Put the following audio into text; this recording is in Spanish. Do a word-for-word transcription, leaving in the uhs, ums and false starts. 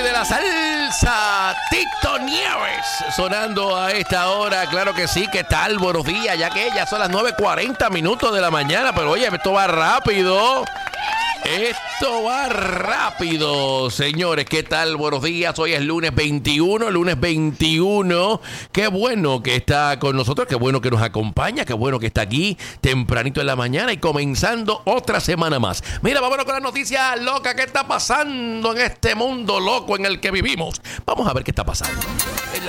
de la salsa, Tito Nieves, sonando a esta hora. Claro que sí, ¿qué tal? Buenos días, ya que ya son las nueve cuarenta minutos de la mañana, pero oye, esto va rápido. Esto va rápido, señores. ¿Qué tal? Buenos días. Hoy es lunes veintiuno, lunes veintiuno. Qué bueno que está con nosotros, qué bueno que nos acompaña, qué bueno que está aquí tempranito en la mañana y comenzando otra semana más. Mira, vámonos con las noticias locas. ¿Qué está pasando en este mundo loco en el que vivimos? Vamos a ver qué está pasando.